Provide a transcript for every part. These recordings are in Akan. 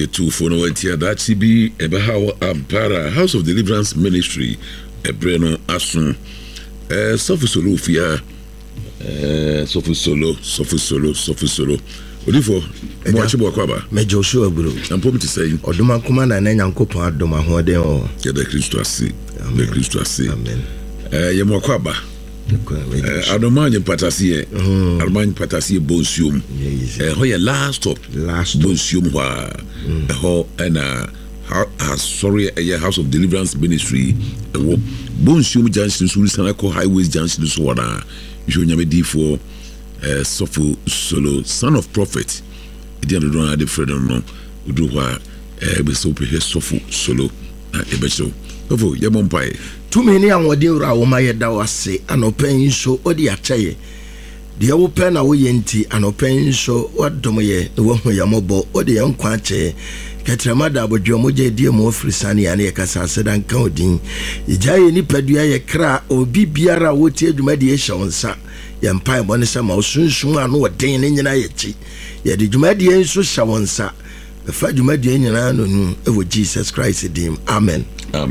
year 2 for no idea that CB Ebahawa Ampara House of Deliverance Ministry Ebreno Asun Sofu Solo Fia Sofu Solo Odifo Mwachibo Akwaba Me Joshua bro I'm proud to say Oduma kuma na Nyankopon adom ahoden o ya da Kristo ase Amen. Kristo ase Amen ye Mwakwaba Adomanye patasiye Adomanye patasiye bonsium ho ye last stop bonsium wa ho na sorry a House of Deliverance Ministry wo bonsium junction so sana ko highways junction so wana you nyame di for Sofu Solo son of prophet e don't know the friend no do wa be so pe Sofu Solo e be so Sofu ye bompai too many anwode wura wo maye da wase anopan so odi akyeye de wo pe na wo yenti anopan so wadom ye wo hu ya mobo odi yankwa akyeye katrama da abodwo moje die mo ofrisane ya na ye kasa sedan kan odin ijaye ni padua ye kra obi biara wo tie adwuma de ye hyewonsa ye mpai bone se ma osunsun anu odin ne nyina ye chi ye de adwuma de ye so hyewonsa fa adwuma de ye nyina no nu ewo Jesus Christ dim amen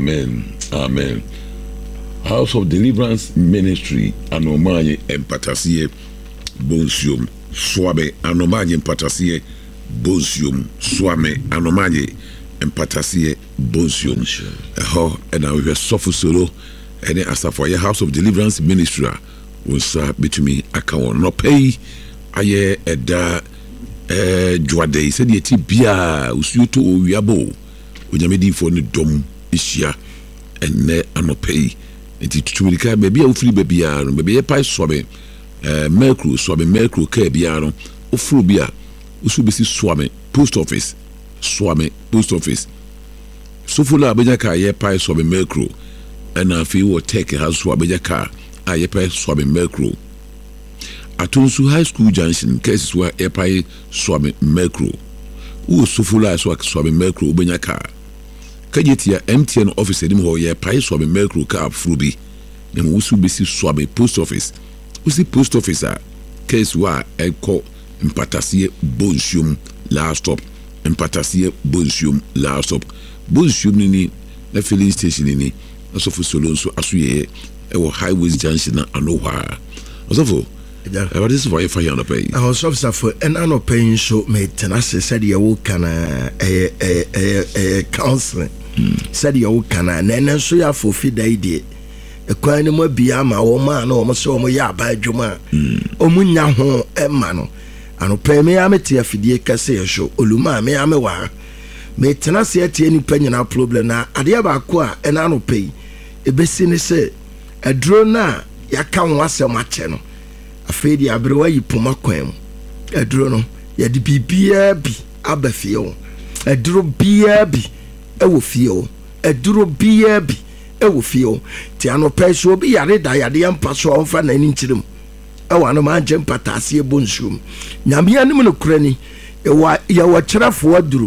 House of Deliverance Ministry anomaye empatasiye bonsium swabe anomaye empatasiye bonsium swame anomaye empatasiye bonsium ho and now we Sofu Solo and asafo ye House of Deliverance Ministry wonsa betumi akawon no pay aye eda juade said ye ti bia usuto owiabo onyamedi fo ne dom ihia enne anopay enti tutumika baby a ofiri baby a no baby e pai sobe mercro ka bia no ofuru bia usu besi swame post office sofula abenya ka ye pai sobe mercro na fi wo take house abenya ka ye pai sobe mercro atonsu high school junction cases where e pai sobe mercro u sofula so sobe mercro obenya ka kajetia MTN office edim ho ye pai sobe mercro ka afrubi na usu besi sobe post office usi post officer case wa eko empatasiye bonsium last stop bonsium ni na filling station ni Sofu Solo so asuye ewo highways junction na anoha osofo what is for if I on the pay Sofu for an anopain so me tenase said ye wo kana counseling said ye wo kana na so ya for feed idea ekwan ni mo bia ma wo ma na wo so mo ya ba adwuma omunya ho ema no anopain me amete afidie kase ye so oluma me amewa me tenase atie ni panyina problem na ade ba ko a en anopain ebesi ni se aduro na yaka ho asem ache no afedi abrewa yipoma kwan aduro no ya de bibia bi abafie wo aduro bia bi ewo fie wo aduro bia bi ewo fie wo ti anopain so bi yare da yade yampa so onfa na ni ntirim ewa no ma agem patase bonsuum nyame anim no kurani ewa ya wo kyerefo aduro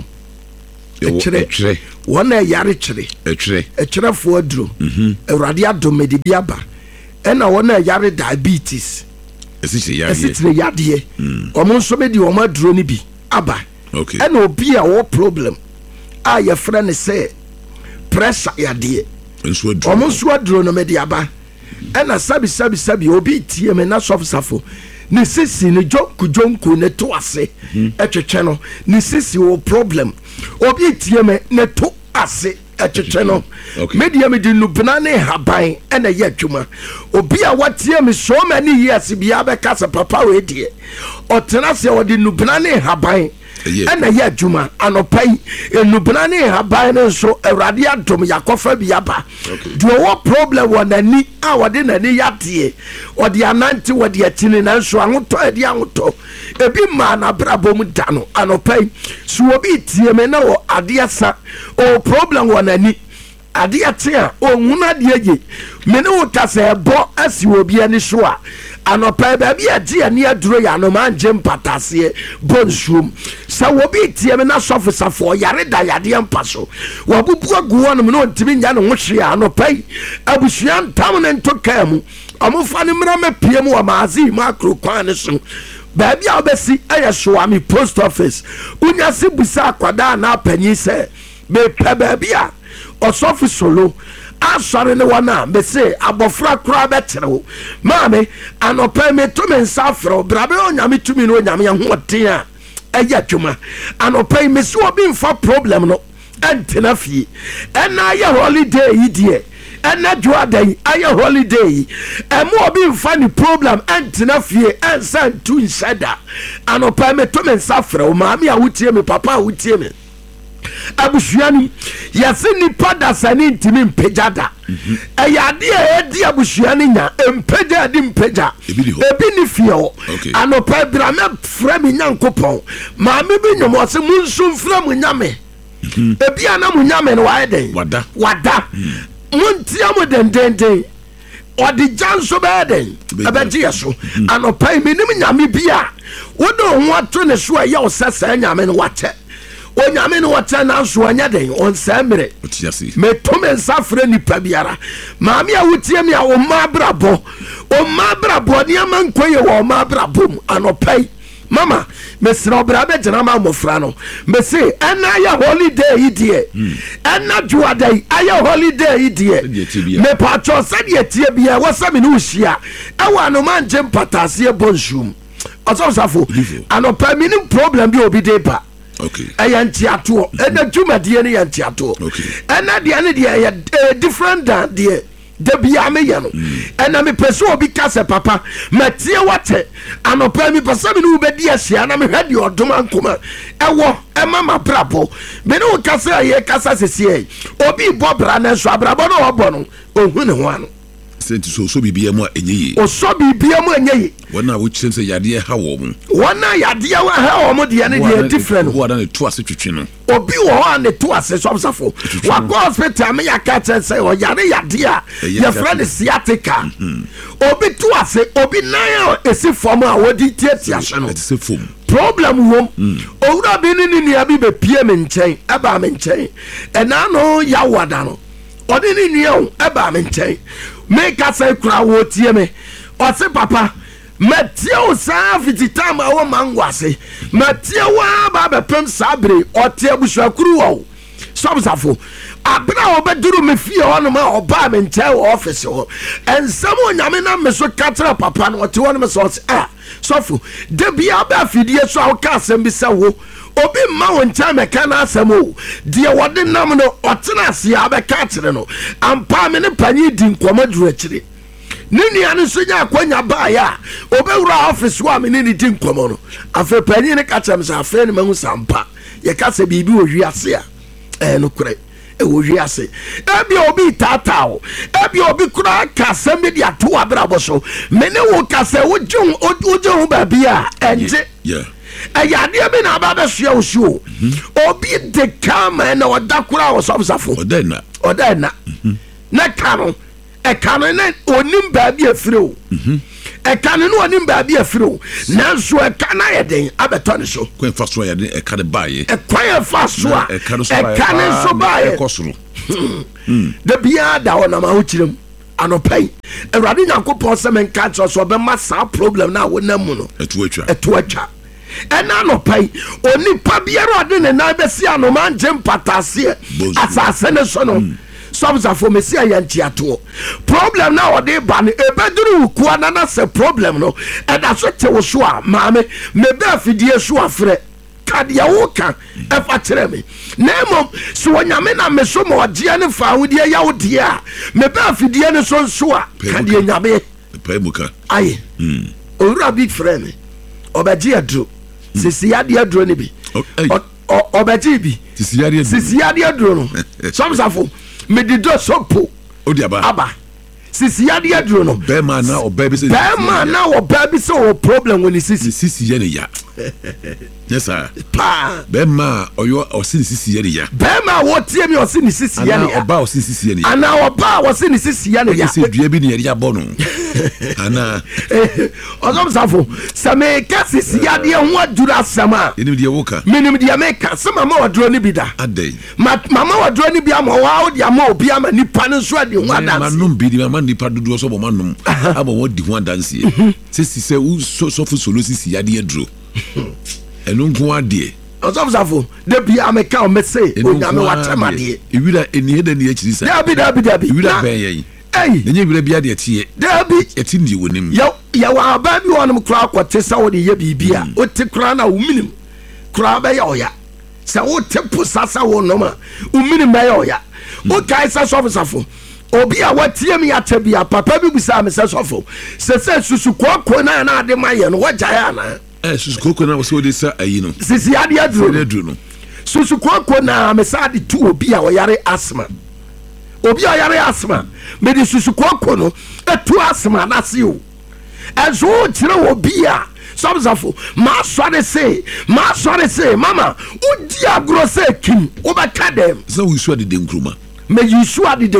ekere wona yare kyerefo aduro ewrade adomedi biaba ena wona yare diabetes esitire yade omo so be di omo aduro ni bi aba ena obi a wo problem a ye frɛ ne sɛ pressure yade omo so aduro no me di aba ena sabi obi tie me na sofsafo ni sisi ni jonku ne to ase etwetwe no ni sisi wo problem obi tie me ne to ase etwetwe no media me di nubna ne haban ena ye adwuma obi a watie me so many years bia be kasa papa we die otena se odi nubna ne haban ena ye adwuma anopai enubna ne haban ne so awrade adom yakofa biaba do wo problem wonani a wode nani yade odi anante wode atini na so ahoto edi ahoto ebi ma na brabom da no anopai so obi tie me na wo ade asa o problem wonani ade atia o huna de age me ne wo tase ebo asi obi ani so a anopai ba bia gie ani aduro ya no manje mpatase bonsuum sa wo bi tie me na sofo safo yare da yade mpaso wo bubu agu wono me no ntimi nya no hwe ya anopai abusua ntam ne ntoka mu amufa ne mra mapie mu wa maazi makro kwan so baabi a wobɛsi ɛyɛ Soami post office wonya se busa akwadaa na apanyi sɛ mepɛ baabi a ɔsɔfo Solo asɔre ne wɔn a mese abɔfra koraa bɛkyerɛ wo maame anɔpɛ me to me nsa afrɛ wo brabe onyame tumi no onyame ahoɔden a ɛyɛ adwuma anɔpɛ yi mese obi mfa problem no ɛntena fie ɛna ayɛ holiday yi deɛ ɛna dwoada yi ayɛ holiday yi ɛmo obi mfa ne problem ɛntena fie ɛnsa ntu nhyɛ da anɔpɛ me to me nsa afrɛ wo maame a wotie me papa a wotie me abusuani yɛse nipa dasane ntimi mpagya da ɛyɛ adeɛ a ɛdi abusuani nya mpagya adi mpagya ebi ne fie hɔ anɔpɛ brame frɛ me Nyankopɔn maame bi nwom ɔse monso mfrɛ mo nyame ebi ana mo nyame no wayɛ den wada montia mo dendenden ɔde gya nso bɛyɛ den ɛbɛgye yɛ so anɔpɛ menim nyame bi a wode ho ato ne so a ɛyɛ wo sɛ saa nyame no wakyɛ onyame no wɔkyɛ nanso ɔnyɛ den ɔnsɛe mmerɛ meto me nsa frɛ nipa biara maame a wotie me a ɔma brabɔ nneɛma nkɔ yɛ wɔ ɔma brabɔ mu anɔpɛi mama mesrɛ ɔbra bɛgyina ma mmɔfra no mese ɛna ayɛ holiday yi deɛ ɛna dwoada yi ayɛ holiday yi deɛ mepatwɔ sɛdeɛ tie biaa wɔsɛ me ne wo hyia ɛwɔ anoma nkye mpataseɛ bɔ nsuom ɔsɔfosafo anɔpɛ menim problem bi obi de ba ɛyɛ ntiatoɔ ɛna dwumadeɛ no yɛ ntiatoɔ ɛna deɛ no deɛ ɛyɛ different than deɛ da bia meyɛ no ɛna mepɛ sɛ obi ka sɛ papa matie wɔtɛ anɔpɛ mepɛ sɛ me ne wobɛdi ahyia na mehwɛ deɛ ɔdoma nkoma ɛwɔ ɛma mabrabɔ me ne wo ka sɛ ɛyɛ kasa sesiɛ obi bɔ bra no nso abrabɔ no wɔbɔ no ɔhu ne ho ano senti so bibia mu a enye yi oso bibia mu enye yi wona wo kyerem se yade ha wo mu wona yade ha wo mu de ne de different wo ada ne to ase twetwe no obi wo ha ne to ase so safo wa go hospital me ya ka chen say o yade a your friend sciatica obi to ase obi nan esi form a wodi tietia hye no ese form problem wo owura bi ni nua bi be pie me nchen eba me nchen ena no ya wada no odi ni nua eba me nchen make us say kura wo tie me o se papa Matthew sa fiti time a wo mangwase Matthew wa ba be pem sabre o tie busuakuru wo sobsafo abra obeduru me fie ho no ma oba me nche office ho ensam onyame na me so katra papa no te won me so sofo de bia ba fidie so a ka asem bi se wo obi ma won cha me ka na asem o de wode nam no otena ase abeka kire no ampa me ne panyi di nkomaduru akire ne nua no so nya akwanya ba ya obewura office wa me ne di nkomo no afa panyi ne ka chem sa afa ne mahu sampa ye ka se bibi wo hwiase a no kure wo hwiase ebi obi tatao ebi obi kura ka se me dia to abrabo so me ne wo ka se wo jun ba bia enje ayade bi na ba be hwe wo hwo obi de kama na odakura wo sobsafo odena na kanu ekanu na onim ba bia freo ekanu no onim ba bia freo nanso ekana yeden abeto ne so kwen fa so yeden ekade baaye ekwan fa so a ekanu so baaye ekosoro de bia da wona ma ho kirem anopai Awurade Nyankopɔn se men ka so be massa problem na wona mu no etu atwa ɛna anopai onipa biara ɔde ne nan bɛsi anoma ngye mpataseɛ asase ne so no sobsafo mesi ayantiato problem na ɔde ba no ebeduru ukua na na se problem no ɛda so te wo so a maame mebe afidie so afrɛ kadia wo ka ɛfa kyerɛ me na mmom so onyame na me so ma ɔgye ne fa wodie ya wodie a mebe afidie ne so nso a kadia nyame paimuka aye owura big friend obegye adro sisiade adro ne bi obegye bi sisiade adro no somsafo medido sopo odiaba aba sisiade adro no bema na obabi se o problem when sisi ye ne ya yes sir pa bema oyo osi sisi ye ne ya bema wo tie mi osi sisi ye ne ya oba osi sisi ye ne ya ana oba osi sisi ye ne ya se dua bi ne ya bono ana ozomsafo same ka sisi ya de ho adura sama enim de woka minim de meka se mama wadro ne bi da adai mama wadro ne bi ama wa odi ama obi ama nipa ne so ade ho adanse manum bi di mama nipa dodo so bomanom aba wodi ho adanse sisi se sofo solo sisi yade aduro eno nko ade osofo de bia me ka o me say onyame watemade ewira eni heda ni akiri sa dabi ewira ben yen enye ewira bia de tie dabi eti ndi wonim ya wa ba bi wonum kra kwatte sa wo de ye bibia o te kra na wo minim kra ba ya oya sa wo te pusasa wo no ma wo minim ba ya oya o kai sa sofo obi a watie mi ate bia papa bi busa me sa sofo se susu kokko na ade maye no wagya na susu kokko na wo se sa ayi no sisi ade aduro no susu kokko na me sa de tu obi a oyare asma me de susu kokko no etu asma na se o ezo kire obi a sofo ma sware say mama udi agro say kim obaka dem so we sure de nkruma me yisua de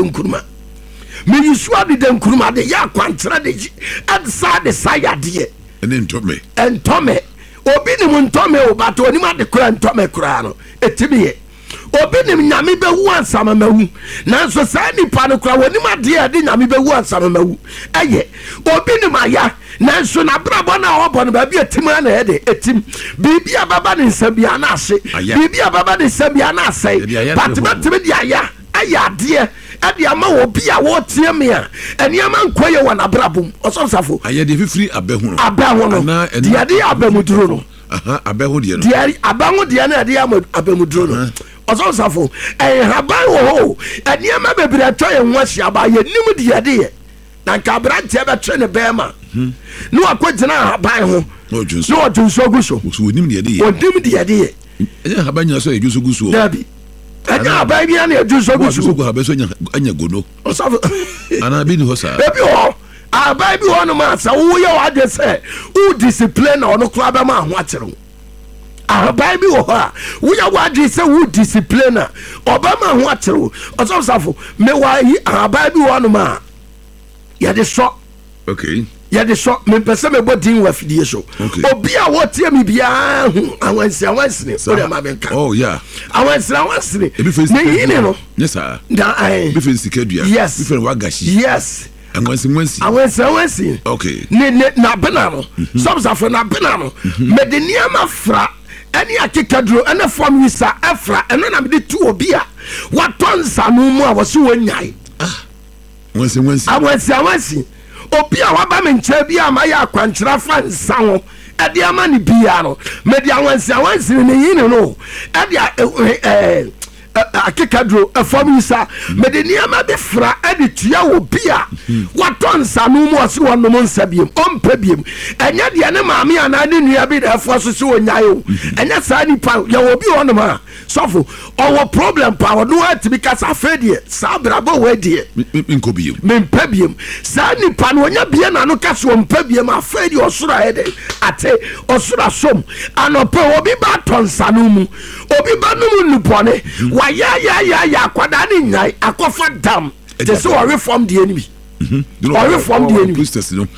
nkuruma de ya kwantra de adsa de sayade entome obi ni mu ntome o bato oni ma de kura ntome kura no etimiye obi ni nyame be wu ansama mawu nanso sa nipa no kura woni ma de nyame be wu ansama mawu eye obi ni ma ya nanso na brabo na obo no ba bi etim na ede etim bibia baba ni nsabia na ase bibia baba ni nsabia na ase patime de aya ayade ade ama wo bia wo tie me a ene ama nkoye wo na brabom osofsafo ayade fifiri abehu no de ade abamuduro no abehu de no de abahu de na ade abamuduro no osofsafo haban wo ho ene ama bebre atoye nwasi aba ye nim de ade na nka brante be tre ne bema no akogina haban ho no odunso guso so nim de ade odim de ade ene haban nya so e juso guso dabi anya abai bia na ejuso gusu go habeso anya gono osafo ana bi ni ho sa ebi ho abai bi ho no ma sa wo ye wa de se u discipline na ono kra ba ma ho akere abai bi ho a wo ye wa de se u discipline na oba ma ho akere osafo me wa yi abai bi ho no ma ya de so okay ya de so me pese me bodin wa fidie so obi a wo tie mi bia hu awansi o de ma benka oh yeah awansi me yini no yes sir da ai be fensi kedua yes be fen wagashi yes awansi okay ne na bena no subsafo na bena no me de niama fra eni akekadro ene form wisa afra eno na me de tu obi a watonsa no mu a wo se wonyai awansi obi a waba me nche bia ma ya kwankyera fa nsa ho ade ama ne bia no me de awansi ne yini no ade akekadro afom isa me de niama be fra ade tua wo bia waton nsa no mu ose wonom nsa biem ompa biem enya de ne maame ana ne nua bi da afo so se wonyae enya sa ni pa ya wo bi wonom a sofo owo problem pa wono atimi kasa fedie sa brabo wedie nko biem mempa biem sa ni pa no onya bia na no kasa ompa biem afedie osura hede ate osura som anope obi ba tonsa no mu obi ba no mu nupone ya kwada ni nyai akofa dam te so reform the enemy reform the enemy posters no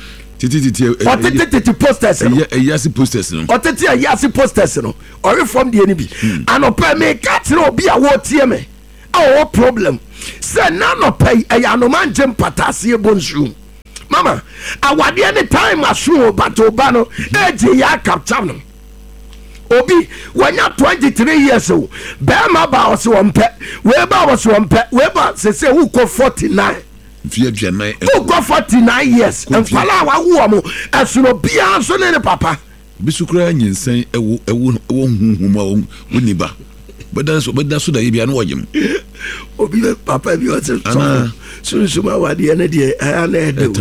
titi posters no yasi posters no yasi posters no reform the enemy anopa me ka tire obi a wo tie me a problem say na no pay ya no man jem patase bonsu mama awade any time asu batoba no eje ya capture no obi wanya 23 years o be ma ba o se won pe we ba o se won pe we ba se who ko 49 fie duanai who ko 49 years en fala wa wo mo asuro bia so ne papa bisukura nyinsen ewo hunhum woni ba beda so da yebia no woyem obi papa bi o se sunsuma wade ene de ana edo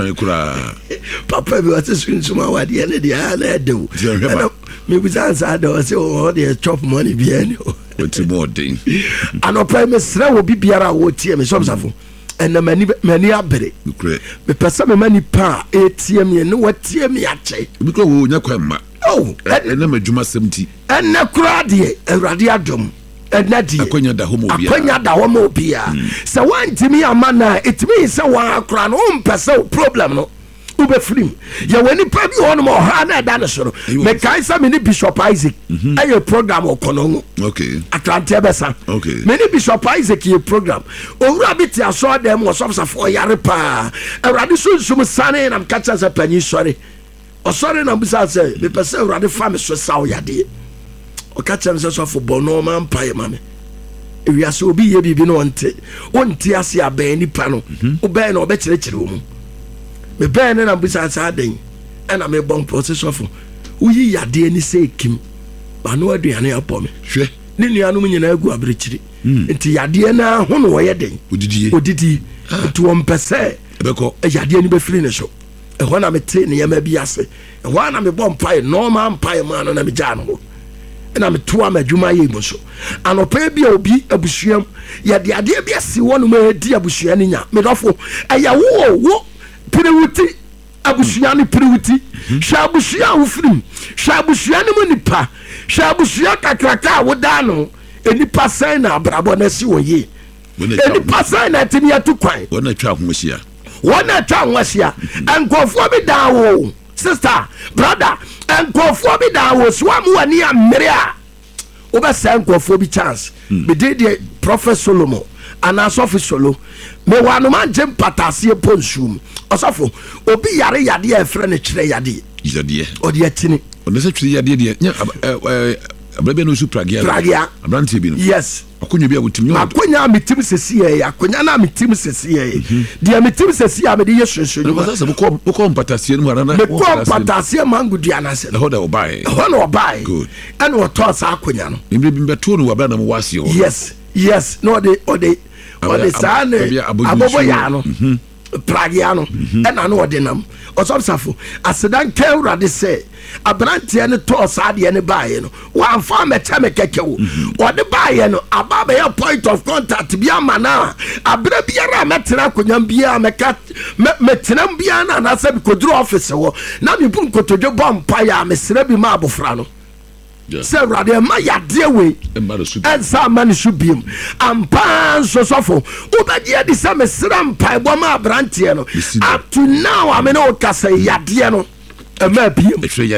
papa bi o se sunsuma wade ene de ana edo me bizansa da o se o de chop money bi ene what's more thing anopa me sra wo bibiara wo tie me somsafo ena mani abere me pesa me mani pa etiem ye no watie me ache bi ko wo nya kwamma ena madwuma semti ena kura de awrade adom ena die akonya da homo bia se wantimi amana etimi se wa akra no mpese problem no wobɛfirim yɛwɔ nipa bi hɔ nom ɔha na ɛda ne so no mekae sɛ mene Bishop Isaac ɛyɛ program ɔkɔnɔ mu atranteɛ bɛsa mene Bishop Isaac yɛ program owura bi te asɔ dɛm ɔsɔfosafo ɔyare paa awurade so nsum sane na meka kyerɛ sɛ panyin sɔre ɔsɔre na bisa sɛ mepɛ sɛ awurade fa me so sa wo yadeɛ ɔka kyerɛ me sɛ sɔfo bɔ no ɔma mpaeɛ ma me ewiase obi yɛ biribi no ɔnte ase abɛn nipa no wobɛn na ɔbɛkyerɛkyerɛ wɔ mu mebɛn ne na bisa saa den ɛna mebɔ mpɔ sɛ sɔfo woyi yadeɛ ne sɛ kim bano aduane apɔ me hwɛ ne nuanom nyinaa agu aberɛkyiri nti yadeɛ no ho no wɔyɛ den odidi nti wɔmpɛ sɛ yadeɛ no bɛfiri ne so ɛhɔ na mete nneɛma bi ase ɛhɔ na mebɔ mpaeɛ nɔɔma mpaeɛ mu ano na megyaa no hɔ ɛna metoa ma adwuma yɛ mu so anɔpɛ bi a obi abusuam yɛde adeɛ bi asi hɔ nom ɛdi abusua no nya medɔfo ɛyɛ wo pirewuti abusua no pirewuti hwɛ abusua a wofirim hwɛ abusua no mu nipa hwɛ abusua kakraka a wodaa no ɛnipa sɛn na abrabɔ no asi wɔ yie ɛnipa sɛn na ɛtumi ato kwan wɔn atwa ho ahyia nkɔfoɔ bi daa wo sister brother nkɔfoɔ bi daa wo so amu wani amere a wobɛsɛ nkɔfoɔ bi chance mede deɛ Prophet Solomon anasɔfo Solo mewɔ anoma ngye mpataseɛ po nsuom ɔsɔfo obi yare yadeɛ a ɛfrɛ no kyerɛ yadeɛ ɔde akyini ɔde sɛ twere yadeɛ deɛ nya abrabia no su pragia abrantie bi no yes akonya bi a wotimi akonya a metim sesiɛ akonya na metim sesiɛ deɛ metim sesiɛ a mede yɛ sunsun ma sɛ bokɔ mpataseɛ no ara na mekɔ mpataseɛ mango dua no ase ɛhɔ da ɔbae good ɛne ɔtɔɔ saa akonya no mmerɛ bi mbɛtoo no wabra na mowɔ aseɛ hɔ yes na ɔde saa ne abɔbɔ yaa no pragia no ɛna ne ɔde nam ɔsɔfsafo asedan ka awurade sɛ aberanteɛ no tɔɔ saa deɛ no baeɛ no wamfa mɛkyɛ me kɛkɛ wo ɔde baeɛ no aba bɛyɛ point of contact bi ama no a aberɛ biara a mɛtena akonnwam biara mɛtenam biara no anaasɛ mekoduru ɔfise hɔ na mebu nkotodwe bɔ mpaeɛ a mesrɛ bi ma abofra no sɛ awurade ɛma yadeɛ wei ɛnsa ama ne so biom ampa nso sɔfo wobɛgye adi sɛ mesrɛ mpaebɔ ma aberanteɛ no up to now a me ne woka sɛ yadeɛ no ɛma biom ɛkyerɛ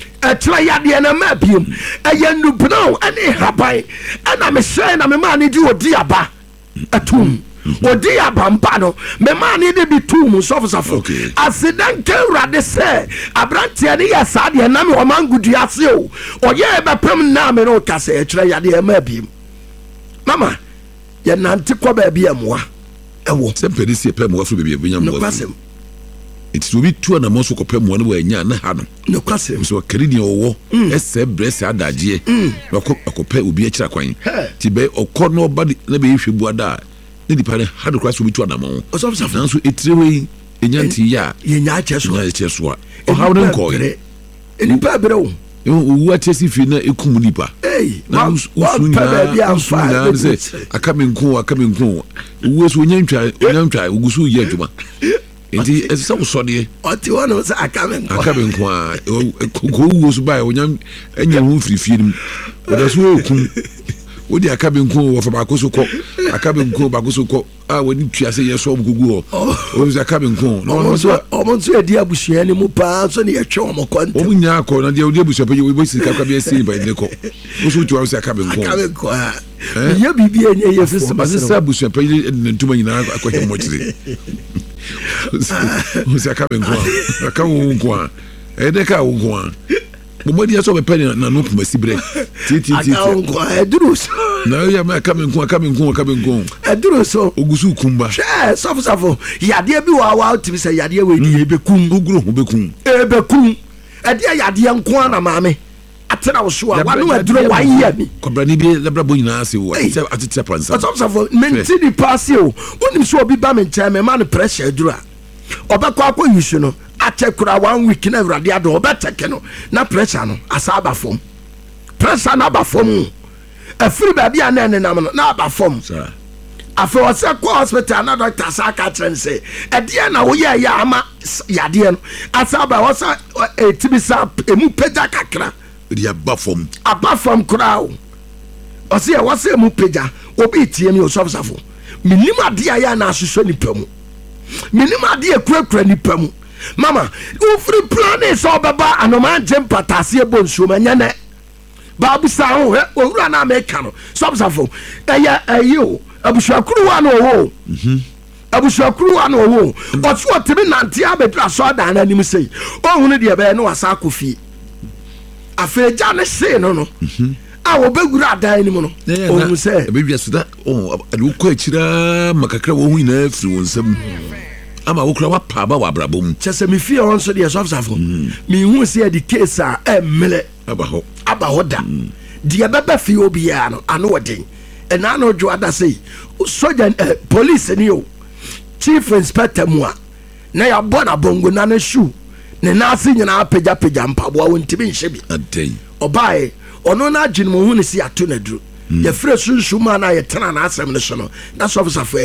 yadeɛ no ɛma biom ɛyɛ nnubena ɛne haban ɛna mehyɛe na memaa ne de ɔdi aba atom odi abamba no mema ne de bi tu mu sɔfosafo asedan ka awurade sɛ aberanteɛ ne yɛ saa deɛ nam ɔmangodua ase o ɔyɛ bɛpem na me no ka sɛ ɛkyerɛ yadeɛ ma biem mama yɛnante kɔ baabi a mmoa ɛwɔ sɛ mpɛde si pɛ mmoa firi baabi a bɛnya mmoa nti obi tu anamɔ so kɔpɛ mmoa no wɔanya na ha no nokwasɛm sɛ ɔkari deɛ ɔwɔ ɛsɛ brɛ sɛ adagyeɛ ɔkɔpɛ obi akyira kwan nti bɛ ɔkɔ na ɔba na bɛyɛ hwɛ buada a ne nipa ne hard cross obi tu anamɔ nanso ɛtire wei ɛnya nti yɛ a yɛnya akyɛ so a ɔhaw ne nkɔɛ nipa berɛ wo owu atiɛ si firi na ɛkum nipa na wosu nyinaa sɛ aka me nko owuo so onya ntwa ogu so yɛ adwuma nti ɛsɛ sɛ wosɔdeɛ ɔte hɔ no sɛ aka me nko a kɔwuo so baɛ ɛnya ho mfiri fie no mu ɔda so ɛkum wodi aka me nko wɔfa baako so kɔ aka me nko baako so kɔ a wɔde tua sɛ yɛsɔ ɔmkogu hɔ ɔmu sɛ aka me nko ɔmo nso yɛdi abusua no mu paa so ne yɛtwɛ ɔmɔ kɔ ntɛm ɔmo nyaa kɔ na deɛ wode abusua pɛ wobɛ sika kora bi asi ba ne kɔ wo so wotua wo sɛ aka me nko a yɛ biribi ɛnyɛ yɛ fo sɛ abusua pɛ yɛ ne ntoma nyinaa akɔhɛ mmɔkyere wo sɛ aka me nko a aka wo nko a ɛyɛ dɛ ka wo nko a bɔmmɔdeɛ sɛ ɔbɛpɛ ne nano poma si berɛ ɛduru so na yɛ ma aka me nko ɛduru so ogu so kumba hwɛ sɔfosafo yadeɛ bi wɔ awa wotumi sɛ yadeɛ wei ni yɛbɛkum woguro ho bɛkum ɛdeɛ yadeɛ nko a na maame atena wo so a wano aduro wayɛ mi kɔbrane bi labrabɔ nyinaa ase wo sɛ atete apansa sɔfosafo mente nipa ase o wonim sɛ obi ba me nkyɛn mema no pressure aduru a ɔbɛkɔ akɔ yisu no akyɛ kura 1 week na awurade ado ɔbɛtɛke no na pressure no asa aba fam pressure no aba fam afiri baabi a na ɛnenam no na aba fam afei ɔsɛ kɔ hospital na doctor sa ka kyerɛ no sɛ ɛdeɛ na woyɛ yɛ ama yadeɛ no asa aba wɔsa ɛtumi sa ɛmu pagya kakra ɛde aba fam koraa o ɔsɛ ɛwɔ sɛ ɛmu pagya obi tie mi ɔsɔfosafo menim adeɛ a yɛ na asosɔ nipa mu menim adeɛ kurakura nipa mu mama ufiri plan so baba anoma njem patase bonsuo manyane babu sa ho owura na meka no sobsafo ayo abushakuru wa no wo abushakuru wa no wo otu otimi nante abedra so dan na nim sei ohunu de be no wasa kofi afeja ne sei no a wo begura adan nim no ohunu sei be wiasida adu ko akira makakra wo hu ina afiri wonsam ama wo kura wa pa ba wa brabom chese mi fie won so de sobsafo mi hu sei di case a emle aba hoda dia baba fi obia no ano wodin ena no dwo ada sei soja police ni o chief inspector mua na ya bona bongo na na shoe ne na ase nyina apagya mpabo wo ntimi nhye bi adai obae ono na agyin mo hu ne si ato na duru ya fre sunsu ma na ye tena na asem ne so no na so officer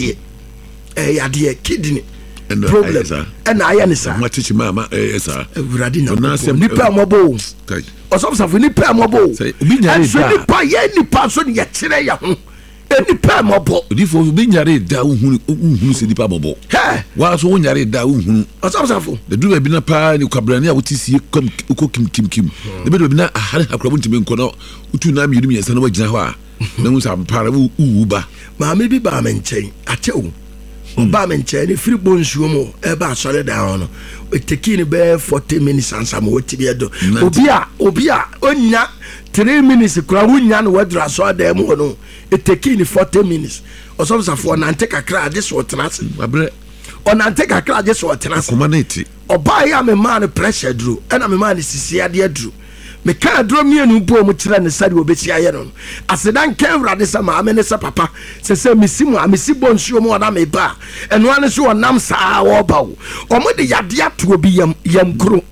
yade kidney problem and I ne sa matichi mama esa uradi na nipa mobo kai osofsafo nipa mobo obi nyare da nipa ye nipa so ne ye kire ya ho nipa mobo difo obi nyare da uhunu se nipa mobo wa so nyare da uhunu osofsafo de du bi na pa ni kwabrane a wotisi ko kim de be do bi na ahare akrabo ntime nkono utu na mi yiri mi yesa na wagina ho a na hu sa para uba ma me bi ba me nchen atewo ba me nchen ni free bonsuo mo e ba sole da no eteki ni be 40 minutes ansam woti bi edo obi a onya 3 minutes kura wonya no wadra so da mu no eteki ni 40 minutes osofsafo na ante kakra de so tenase abre ona ante kakra de so tenase community oba ya me man pressure duro e na me man sisi ade duro me ka duro mienu bo mu kire ne sade obeti aye no asedan ka wrade sa ma amene sa papa se misimu amisi bonsuo mu ona me ba eno ane so onam saa wo bawo omo de yade ato obi yam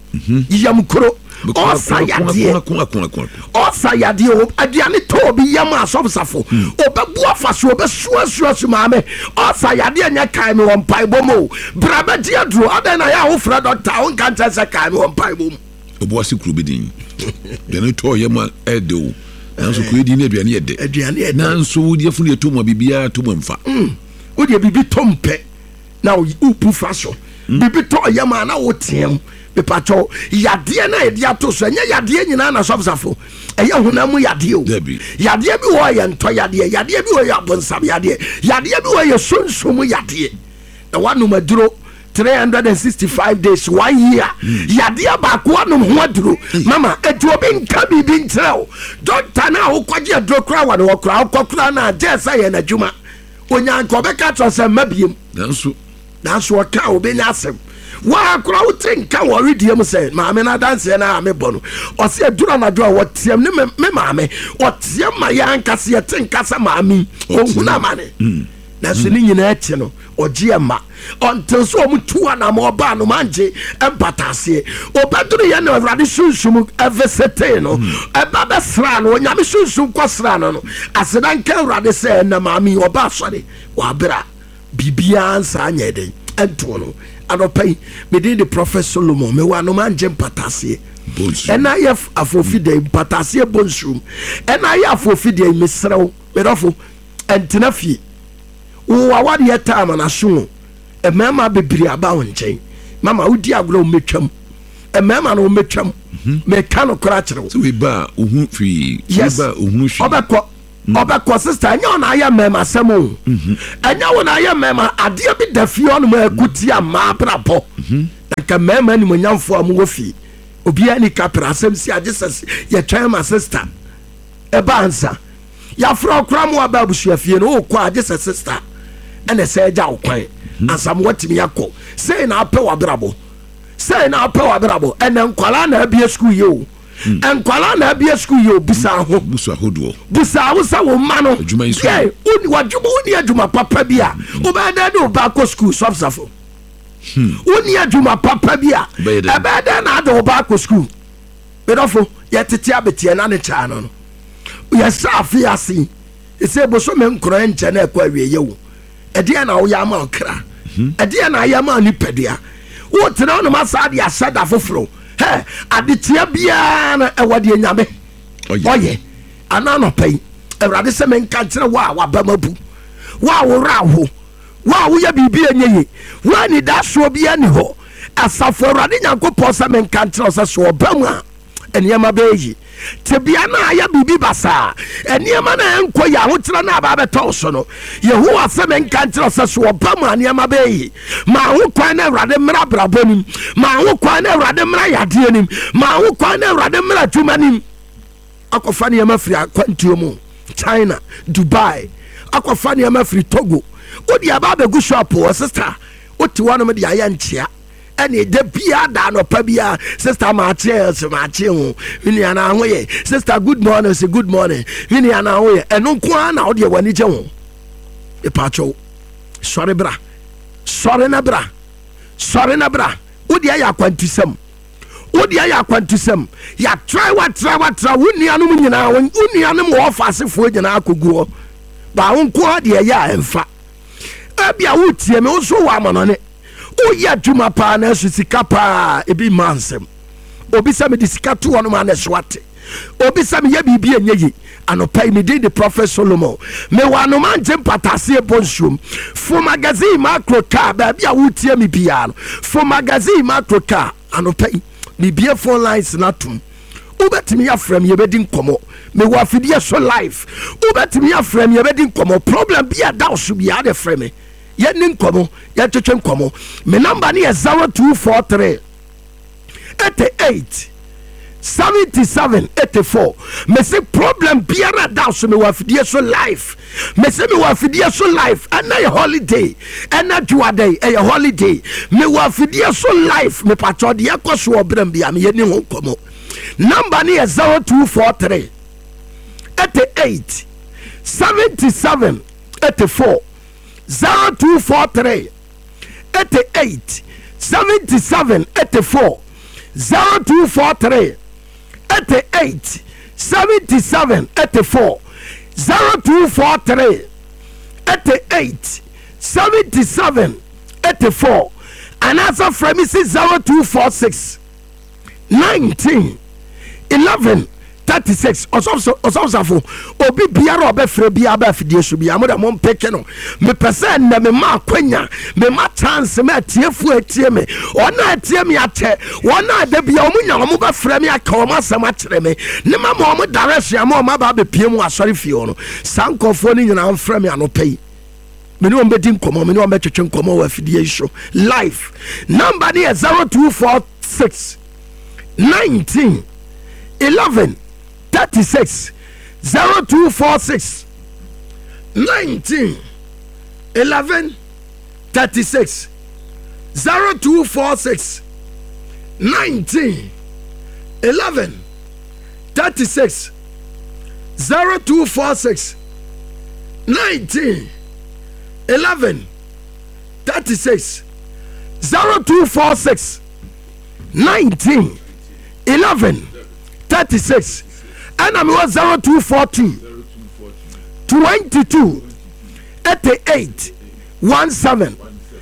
kro osa yade o aduane to obi yam asobsafo obebu afaso obesuasuasu ma me osa yade anya kai me won pai bomo braba dia duro adan na ya wo fra doctor on kan tsa kai me won pai bomo obuasi krubedin dene to yema edo nanso kredi na aduane yede nanso wodi afunu yeto mo bibia to mo mfa wodi bibi tompe na upu faso bibi to yema na wotiem bepacho yade na yede ato so nya yade nyina na sobsafo eye honamu yade o yade bi wo ye nto yade bi wo ye abonsam yade bi wo ye sunsumu yade na wanu maduro 365 days 1 year yadia ba ko anum ho aduro mama etu obi nka bibi ntreo doctor na wo kwaje aduro kra wa no kra kokra na jesa ye na djuma onya nko be ka to se mabiem nanso o ka obi nya asem wa kra wo tinka wo rediem se maame na dance na ame bono o se aduro na do wo tiem ne me maame o tiem ma ya nka se tinka sa maame o huna mane na so ni nyina echi no ogie ma until so mutua na mo ba no manje empatase obaduru ye na awrade sunsum evesete no eba be sra no nyame sunsum kwasra no asedan ka awrade se na maami oba sore wa bra bibia ansa anyeden ento no anopai me dey the prophet Solomon me wa no manje empatase ena ye afofi dey empatase bonsum ena ye afofi dey mesrew me dofo entina fie wo awade ye time na so e mama bebiri aba won nchen mama wodi agro metwam e mama no metwam me ka no kora kire so we ba ohun fi ba ohun shi obako sister anya na aya mama semo anya wona aya mama ade bi da fi on ma akuti ama brapo na ka mama ni monyamfo am wo fi obi ani kapra asem si agesas ye twan ma sister e ba ansa ya fro kra mo aba busu afie no okọ agesas sister ene se ja okwan ansam watimi yakọ say na apẹ wabrabo ene nkwala na abia school yo enkwala na abia school yo busa hodo busa wo sa wo ma no uni wadwuma uni adwuma papa bia obeda do ba ko school sofsafo uni adwuma papa bia ebeda na do ba ko school bedofo yetete abetie na ne cha no yesafi asi ese boso me nkro enche na ekwa wieye wo ede na wo ya ma okra ede na ya ma ni pedua wo tena no masade ya sada foforo he adetia bia na ewade nyame oye anano pai ewrade se men ka kire wa ba mabu wa wo raho wa wo ya bibia nyeye wa ni da so bia ni ho asafo awurade nyankopɔn sɛ menka nkyerɛ sɛ so ɔba mu a ɛnneɛma bɛyi tebea na ayɛ biribi basaa ɛnneɛma na ɛnkɔ yɛ ahokyerɛ no aba bɛtɔw so no yehowa sɛ menka nkyerɛ sɛ so ɔba mu a nneɛma bɛyi ma ho kwan na awurade mmra abrabɔ nim ma ho kwan na awurade mmra yadeɛ nim ma ho kwan na awurade mmra adwuma nim akɔfa nneɛma firi akwantuo mu China Dubai akɔfa nneɛma firi Togo wode aba abɛgu shop wɔ sister wote hɔnom de ayɛ nkyea ɛne da bia da anɔpa bia sister maakyeɛ sɛ maakyeɛ ho menua na ho yɛ sister good morning sɛ good morning menua na ho yɛ ɛno nko ara na wode w'ani gye ho ɛpaakyɛw sɔre bra sɔre na bra sɔre na bra wode ayɛ akwantusɛm wode ayɛ akwantusɛm yɛatrae watra wo nuanom nyinaa wo nuanom wɔ fa asefoɔ nyinaa akɔgu hɔ baa wo nko ara deɛ ɛyɛ a ɛmfa ebia wotie me wo so wɔ amanɔne woyɛ adwuma paa na ɛso sika paa ebi ma nsɛm obi sɛ mede sika to hɔ no ma na ɛso ate obi sɛ meyɛ biribi ɛnyɛ yi anɔpa yi medin de Prophet Solomon mewɔ anoma ngye mpataseɛ bɔ nsuom fo magazine macro car baabi a wotie me biara no fo magazine macro car anɔpa yi mebie phone lines no atom wobɛtumi afrɛ m yɛbɛdi nkɔmmɔ mewɔ afidie so live wobɛtumi afrɛ m yɛbɛdi nkɔmmɔ problem bi a da wo so biara de frɛ me yɛni nkɔmmɔ yɛtwetwe nkɔmmɔ me number ne yɛ 0243 88 77 84 mese problem biara da so mewɔ afidie so live mese mewɔ afidie so live ɛna yɛ holiday ɛna dwoaday ɛyɛ holiday mewɔ afidie so live mepatɔ deɛ ɛkɔ so wɔ berɛm bia meyɛni ho nkɔmmɔ number ne yɛ 0243 88 77 84 0243 88 77 84 0243 88 77 84 0243 88 77 84 and answer from me 0246 19 11 36 osofo obi biara obefre bia ba fidie so bia mo da mo mpeke no me pese na me ma akwanya me ma chance me atiefu atie me ona atie me ate ona da bia omunya mo ba frɛ me aka o masɛm akyerɛ me ne ma mo direction ma o ma ba be pie mu asɔre fie no sankofo ni nyina mfrɛ me anopai me ne o mbedi nkomo me ne o mbetwetwe nkomo wa fidie so live number ne 0246 19 11 36 0246 19 11 36 0246 19 11 36 0246 19 11 36 0246 19 11 36 and I'm 0242 22 88 17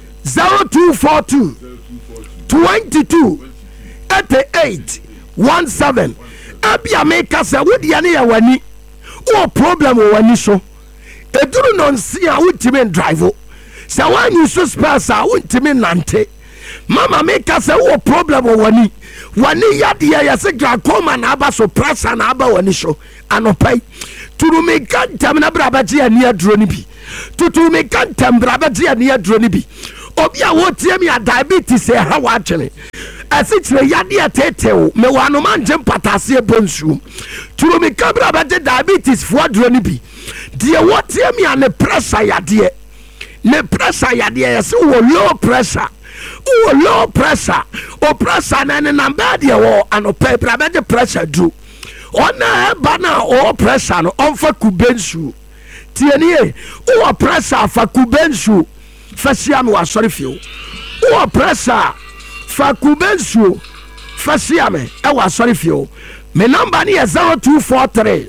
0242 22 88 17 abia make say wo dia ne ya wani o problem wo wani so eduru no nsi a wutimi drive say wan you so space a wutimi nante mama make say wo problem wo wani yade ya se glaucoma na aba so pressure na aba wani so anopai turu me kantem na brabaje ani aduro ni bi tutu me kantem brabaje ani aduro ni bi obi a wo tie me diabetes e ha wa twene asikyire yade atetew me wa no manje mpatase e bonsu turu me kabra brabaje diabetes fo aduro ni bi de wo tie me ane pressure yade ne pressure yade ya se wo low pressure o low pressure o pressure na ne number de wo anopa brabaje pressure do ona eba na o pressure no onfa kubensu tienie o pressure fa kubensu fasia me wasori fio o pressure fa kubensu fasia me e wasori fio me number ne 0243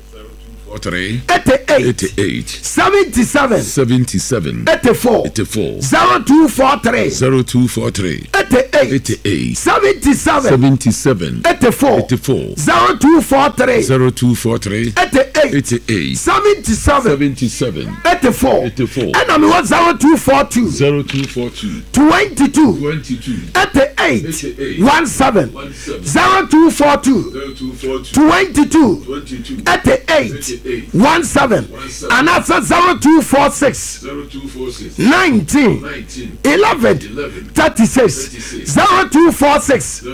88 77 84 0243 88 77 84 0243 88 88 77 84 and I'm 0242 22 88 17 0242 22 88 17 and that's 0246 19 11 36 0246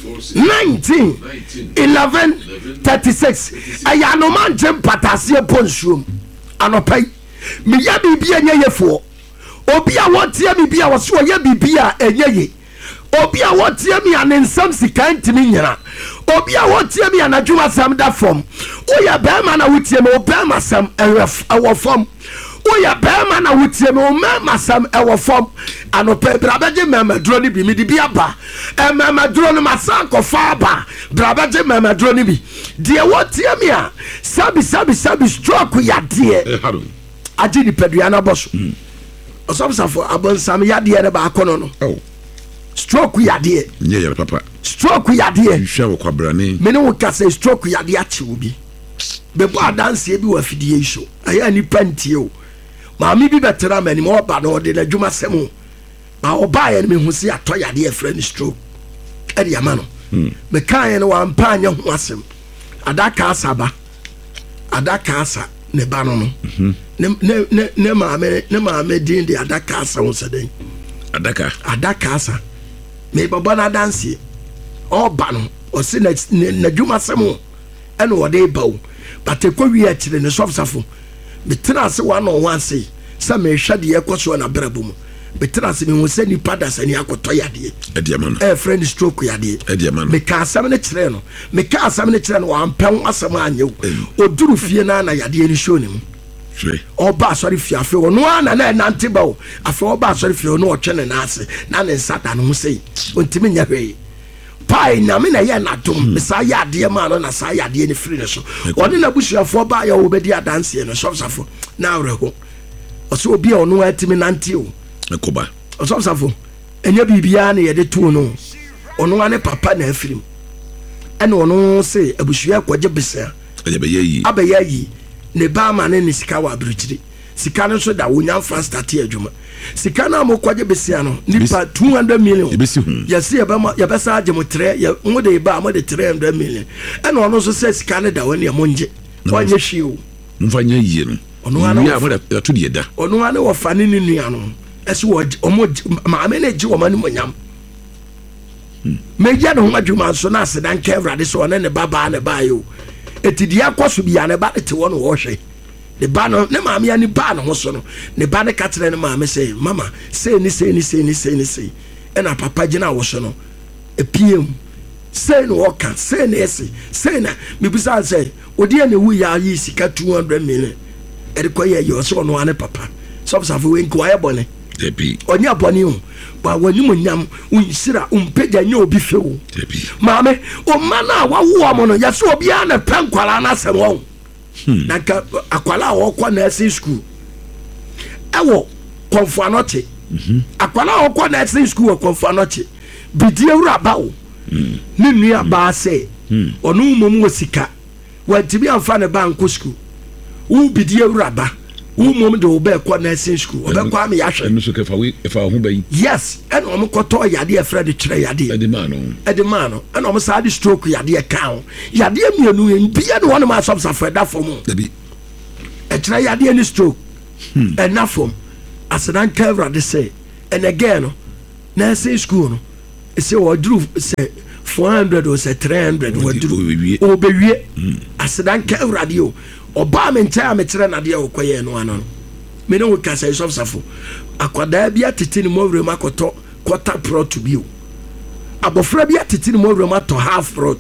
19 11 36 ayanoman jem patasie ponsuom anopai me ya bibia nyeyefo obi a wotie bibia wo so ya bibia enyeye obi a wotie mi anensam sika ntimi nyina obi a wotie mi anadwuma sam da fom oya bema na wotie me obema sam ewo fom oya bema na wotie me omema sam ewo fom anopa brabaje memadro ni bi mi di bia ba memadro no masanko fa ba brabaje memadro ni bi de wotie mi a sabi stroke ya de agi ni pedua na boso osomsafo abonsam ya de ne ba akono no stroke ya de nye ya papa stroke ya de hwa wo kwabrane me ne wo ka say stroke ya de achi obi bebo adanse bi wa fidie iso aya ni pantie o maami bi betera mani mo ba no de na dwuma semu ma oba ya me hu si ato ya de friend stroke e de ama no me kan ye no wa mpa anya hu asem adaka asaba adaka asa ne ba no ne maame din de adaka asa wo seden adaka asa me baba na dance oba no o se na dwuma semu e no de bawo but e ko wi a kire ne sofsafo betena se one on one say sa me hwade ye koso na brabum betena se me hu se ni pada sani akoto yade e friend stroke yade me ka asam ne kire no wa mpem asam anyew oduru fie na yade ni show ni mu oba sorry fie afi ono ana na nante bawo afi oba sorry fie ono otwe na ase na ne nsata no sei ontimi nya hwe pai na me na ye na dom me sa ya de ma no na sa ya de ni free ne so oni na busuafo ba ya wo bedi adanse no sofsafo na awreho oso obi a ono atimi nante o ekoba sofsafo enya bibia na ye de to no ono ane papa na afirim ene ono se abusua kwaje besa abeyi ne ba ma ne sika wa abirikiri sika no so da wonya fa start adwuma sika na mo kwaje besia no nipa 200 million yesi ya besa agye mo tre ya mo de ba mo de 300 million ene ono so se sika ne da woni mo nje wanye hwiu mfanya yie no ono ana ya mo da to de da ono ana wo fa ne nua no ese wo omo ma me na ji wo mani monyam me ya no ho adwuma so na sedan ka Awurade so ne baba ne ba yo etidia kwaso bia ne ba te wo no wo hwe the banner ne maame ani ba no so no ne ba ne katere ne maame say mama say ni ena papa gina wo so no epiem say no oka say na ese say na me bisa say odi ene wu ya yi sika 200 million e de koye yo so no ane papa so safo we nko aye bone debi onya bone hu ba wani munyam unsira umpeja nya obi fewo debi maame o mana wa wo mo no ya so obi ana pankwala na asem wo naka akwala okwa nursing school ewo konfuanoche akwala okwa nursing school konfuanoche bidie wura bawo ni nua ba se onu mom wosika wantimi amfa ne banko school u bidie wura ba u mom de obe kwa nursing school obe kwa me yahwe enu so kefa we efa ho bayi yes eno om koto yade e Fred kire yade edemano eno om sa de stroke yade ka yade mienu bia ne wona ma subsa Freda fom debi e kire yade ni stroke ena fom asedan ka Awurade say and again nursing school no e say wo dru say 400 or say 300 wo dru obewie asedan ka Awurade o oba me ntia me kire na de okoye no ano me no ka say sofsafo akwada bia tetini mo wure makoto quarter pro to bio abofra bia tetini mo wure mato half pro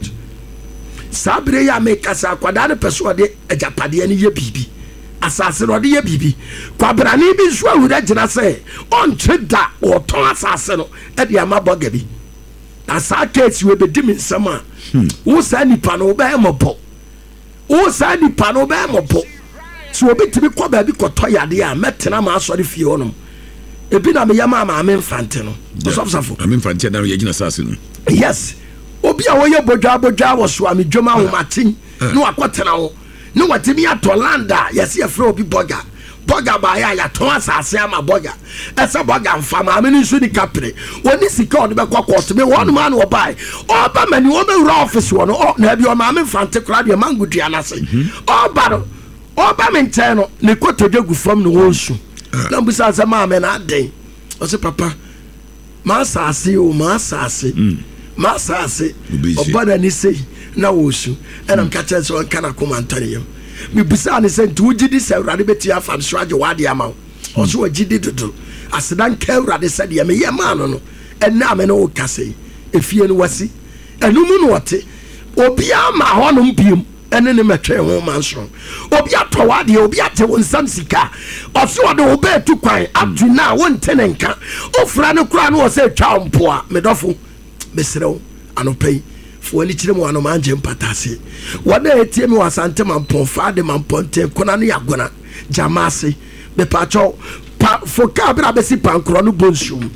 sabre ya me ka say akwada ne peso de ajapade ne ye bibi asase no de ye bibi kwabrani bi so awura gina say on treda o ton asase no e de amaboga bi asa case we be dimi nsama wo sa nipa no ba emopo wo sa nipa no ba emopo so obi tibi kwa ba bi koto yade a metena ma asori fie honom ebi na me yama ma amemfante no sofsafo amemfante na ye gina sase no yes obi a wo ye bodwa wo so amedwoma ho matin no akotena wo no watimi atolanda yesi afro obi boga ba ya ton asase ama boga esa boga mfa ma me nso ni kapre woni sika on be kwakot me one man wo bai oba mani wo be office wo no na bi o ma me fante kra de mangudua na se oba me nten no ne kotoje gu fam no wonsu na mbusa se ma me na den o se papa ma asase oba na ni sei na wosu enam ka tell so kana komantare mi bisa ne se ntu gidi se urade beti afam so age wade ama o so gidi dodo asedan ka urade se de me ye ma no enna me no kase efie no wasi enumu no wote obi ama honum biem ene ne metwe ho manso obi atowade obi ate won sam sika o so de obe tu kwan aduna won tenenka ofra ne kura no o se twa mpoa medofo besrew anopai fo ni kire mu anoma anje mpatase wona etie mi wasante mampon fa de mamponte kona ne yagona jamase be pacho fo ka bra besi pankro no bonsum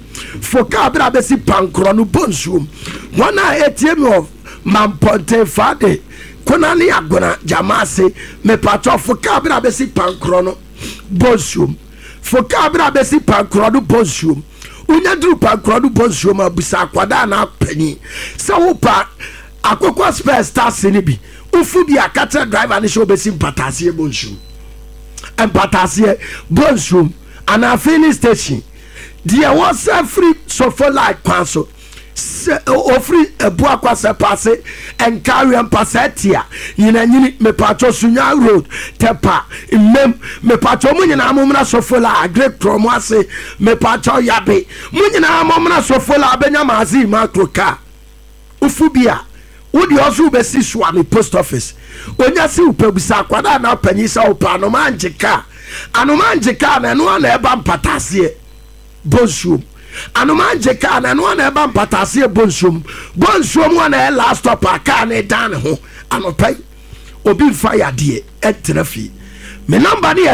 wona etie mi of mamponte fa de kona ne yagona jamase me pacho fo ka bra besi pankro no bonsum unya dru pankro no bonsum abusa kwada na panyi se wo pa akoko spare stars ni bi ufu bi akata driver ni show be simpatase bonshum ana filling station there was a free sofa like kwanso free ebu akwase passe and carry and passetia nyina me pacho sunya road tepa me pacho munyina amomna sofa la great promo ase me pacho yabe munyina amomna sofa la benya mazi makroka ufu bia wodi also be si so am post office onya si upabisa kwada na panyisa opa no manjeka na no na eba mpatase bonshum anomanjeka na no na eba mpatase bonshum na last stop aka na dan ho anopai obi fire de etrafi me number ni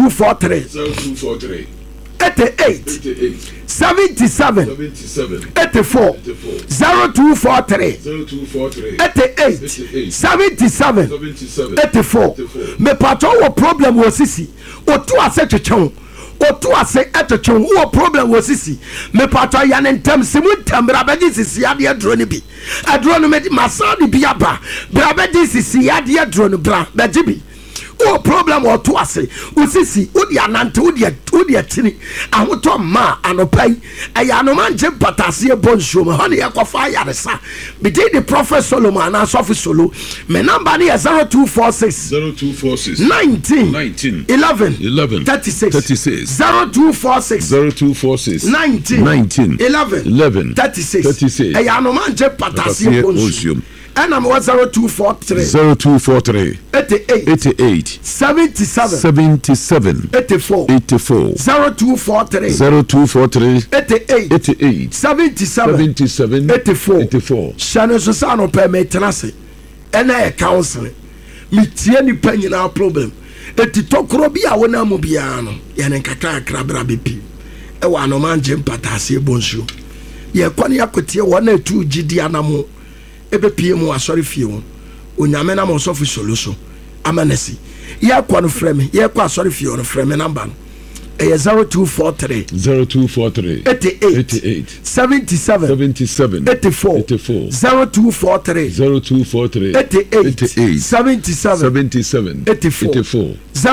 0243 88 77 84 0243 88 77 84 me pato wo problem wo sisi otu ase twetwon wo problem wo sisi me pato ya ne ntam simu tambra baji sisi ade adro ne bi adro no me masadi bi aba bra baji sisi ade adro no bra baji bi o problem or to ase usisi odi anante odi atini ahoto ma anopai aya no manje patase bonshom ho ne yakofa yaresa be the prophet Solomon and Sophie Solo me number ne 0246 19 11 36 0246 19 11 36 aya no manje patase bonshom and I'm 0243 88 77 84 0243 88 77 84 Shano Susano permetrase and I counseling me tieni penina problem etitokro bia wona mu bia no ye ne kakra krabra bepi e wa no manje mpatase bonsu ye kwani yakotie wona tu gidi anamo ebe pie mu asori fie wo onyame na mo sofu solution amanesi ye kwa no frame ye kwa asori fie no frame number no e 0243 88 77 84 0243 88 77 84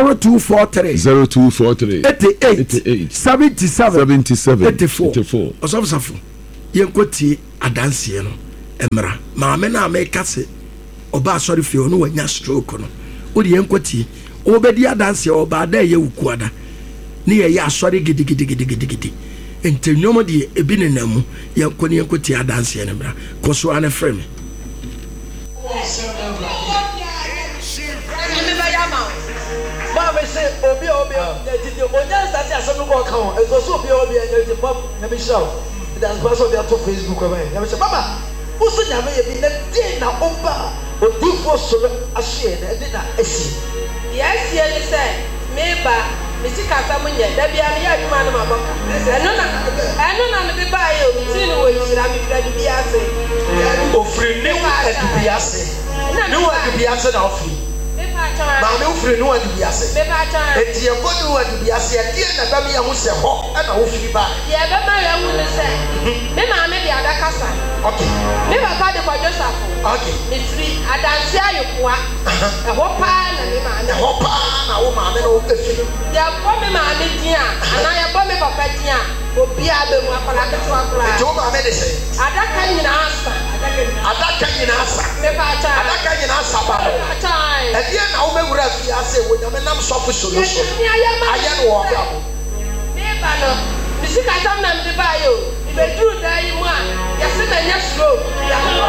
0243 88 77 84 osofsafo ye kwoti adanse no emra maame na ameka se oba asori fie no wanya stroke no odi enkwati obedi adanse oba da ye wukuada ni ye asori gidi entenyomo de ebi ne namu ye nkoni enkwati adanse ne mra koso ane frame obi the onya start aso ko kan e so obi e pop na be show that's why so be to Facebook e na be mama uso nyame ye bi na dey na oba odifo so ahye na dey na esi yes ye ni say meba misika samu nye da bia me ya dwuma na maboka eno na me be ba ye o ti ni wo yira mi fra di bia se ofri ne wa di bia se ne wa di bia se na ofri maame ufiri no adi biase eti ye bodu adi biase die na ba me ho se ho na wo firi ba ye be ma ye hu ne se me maame de adakasa okay me papa de kwa Joseph okay me free adanse ayokoa e ho pa na me maame e ho pa na wo maame no efiri ya bo me maame din a ana ya bo me papa din a obi abe mu akala keto akala jo maame de se adaka nyina asa me pa cha adaka nyina asa ba e die na wo mewura fi ase wo nyame nam sofo solution aye no wo ba me ba no misika sam na me ba yo be duru da yi mu a ya se na nya slow ya